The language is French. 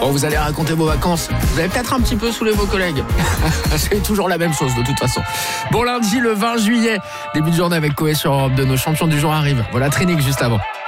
Bon, vous allez raconter vos vacances. Vous allez peut-être un petit peu saouler vos collègues. C'est toujours la même chose de toute façon. Bon lundi, le 20 juillet, début de journée avec Coé sur Europe 2. Nos champions du jour arrivent. Voilà Trinix juste avant.